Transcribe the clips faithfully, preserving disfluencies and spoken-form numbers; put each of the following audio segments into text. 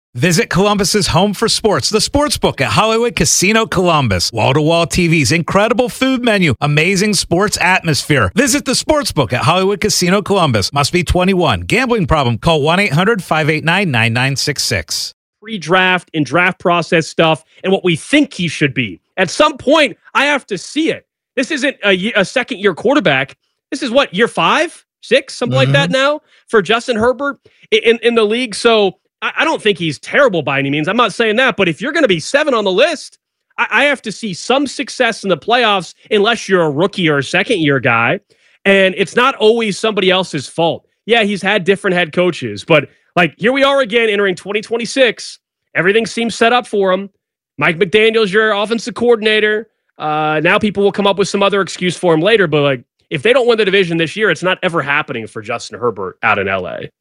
Visit Columbus's home for sports, the Sportsbook at Hollywood Casino Columbus. Wall-to-wall T Vs, incredible food menu, amazing sports atmosphere. Visit the Sportsbook at Hollywood Casino Columbus. Must be twenty-one. Gambling problem? Call one eight hundred five eight nine nine nine six six. Pre-draft and draft process stuff and what we think he should be. At some point, I have to see it. This isn't a, a second-year quarterback. This is what, year five, six, something mm-hmm. like that now for Justin Herbert in, in the league. So I don't think he's terrible by any means. I'm not saying that, but if you're going to be seven on the list, I, I have to see some success in the playoffs unless you're a rookie or a second-year guy, and it's not always somebody else's fault. Yeah, he's had different head coaches, but like here we are again entering twenty twenty-six. Everything seems set up for him. Mike McDaniel's your offensive coordinator. Uh, now people will come up with some other excuse for him later, but like if they don't win the division this year, it's not ever happening for Justin Herbert out in L A.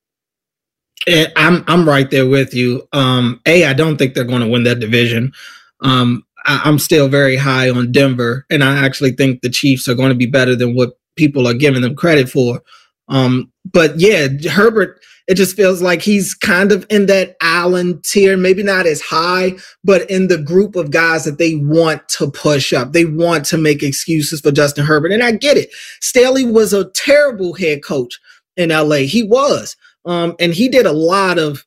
I'm I'm right there with you. Um, A, I don't think they're going to win that division. Um, I, I'm still very high on Denver, and I actually think the Chiefs are going to be better than what people are giving them credit for. Um, but yeah, Herbert, it just feels like he's kind of in that Allen tier, maybe not as high, but in the group of guys that they want to push up. They want to make excuses for Justin Herbert, and I get it. Staley was a terrible head coach in L A. He was. Um, and he did a lot of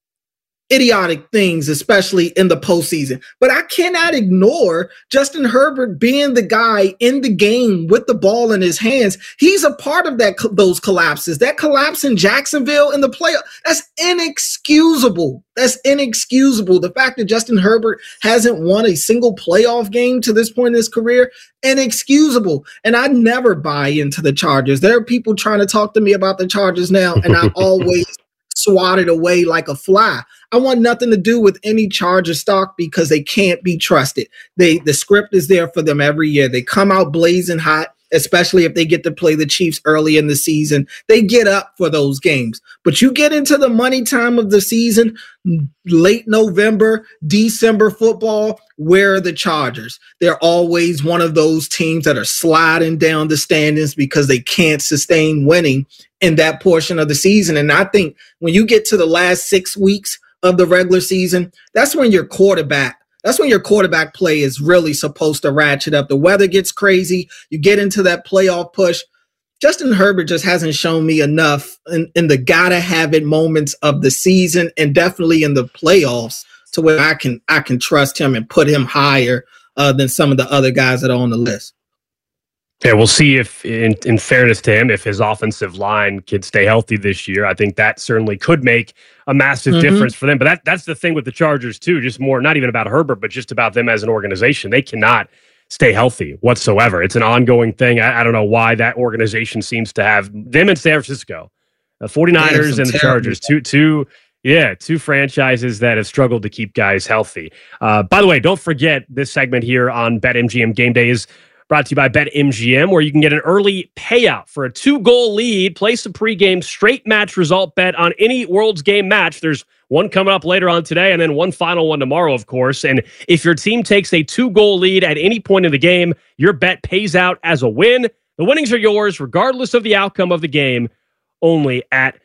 idiotic things, especially in the postseason. But I cannot ignore Justin Herbert being the guy in the game with the ball in his hands. He's a part of that those collapses. That collapse in Jacksonville in the playoff, that's inexcusable. That's inexcusable. The fact that Justin Herbert hasn't won a single playoff game to this point in his career, inexcusable. And I never buy into the Chargers. There are people trying to talk to me about the Chargers now, and I always swat it away like a fly. I want nothing to do with any Charger stock because they can't be trusted. They the script is there for them every year. They come out blazing hot, especially if they get to play the Chiefs early in the season. They get up for those games. But you get into the money time of the season, late November, December football, where are the Chargers? They're always one of those teams that are sliding down the standings because they can't sustain winning in that portion of the season. And I think when you get to the last six weeks of the regular season, that's when your quarterback That's when your quarterback play is really supposed to ratchet up. The weather gets crazy. You get into that playoff push. Justin Herbert just hasn't shown me enough in, in the gotta have it moments of the season and definitely in the playoffs to where I can I can trust him and put him higher uh, than some of the other guys that are on the list. Yeah, we'll see if, in, in fairness to him, if his offensive line can stay healthy this year. I think that certainly could make a massive mm-hmm. difference for them. But that that's the thing with the Chargers, too, just more, not even about Herbert, but just about them as an organization. They cannot stay healthy whatsoever. It's an ongoing thing. I, I don't know why that organization seems to have them in San Francisco, the 49ers and the Chargers, two, two, yeah, two franchises that have struggled to keep guys healthy. Uh, by the way, don't forget this segment here on BetMGM Game Day is brought to you by BetMGM, where you can get an early payout for a two-goal lead. Place a pregame straight match result bet on any World's Game match. There's one coming up later on today and then one final one tomorrow, of course. And if your team takes a two-goal lead at any point in the game, your bet pays out as a win. The winnings are yours regardless of the outcome of the game, only at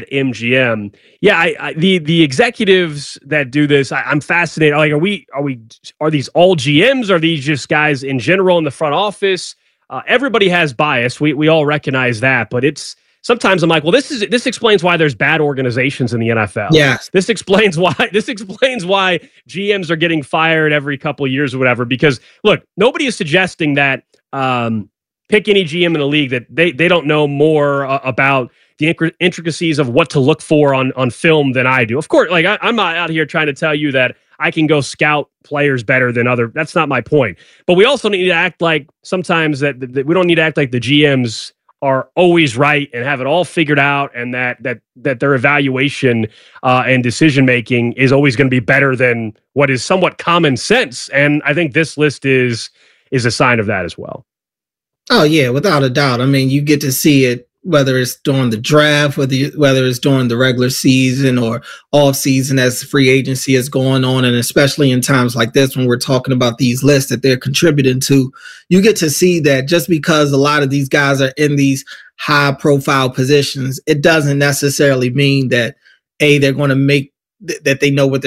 BetMGM. Yeah, I, I, the the executives that do this, I, I'm fascinated. Like, are we are we are these all G Ms? Are these just guys in general in the front office? Uh, everybody has bias. We we all recognize that, but it's sometimes I'm like, well, this is this explains why there's bad organizations in the N F L. Yes, this explains why this explains why G Ms are getting fired every couple of years or whatever. Because look, nobody is suggesting that um, pick any G M in the league that they they don't know more uh, about the intricacies of what to look for on, on film than I do. Of course, like I, I'm not out here trying to tell you that I can go scout players better than other. That's not my point. But we also need to act like sometimes that, that we don't need to act like the G Ms are always right and have it all figured out, and that that that their evaluation uh, and decision making is always going to be better than what is somewhat common sense. And I think this list is is a sign of that as well. Oh yeah, without a doubt. I mean, you get to see it, whether it's during the draft, whether you, whether it's during the regular season or off season as free agency is going on, and especially in times like this when we're talking about these lists that they're contributing to, you get to see that just because a lot of these guys are in these high profile positions, it doesn't necessarily mean that A, they're going to make th- that they know what they're